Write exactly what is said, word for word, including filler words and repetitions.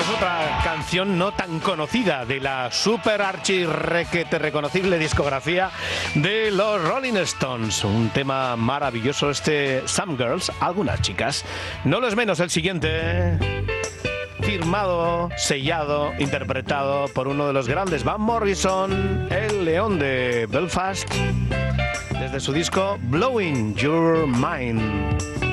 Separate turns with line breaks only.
es otra canción no tan conocida de la super archi requete reconocible discografía de los Rolling Stones. Un tema maravilloso este Some Girls, algunas chicas. No lo es menos el siguiente, firmado, sellado, interpretado por uno de los grandes, Van Morrison, el león de Belfast, desde su disco Blowing Your Mind.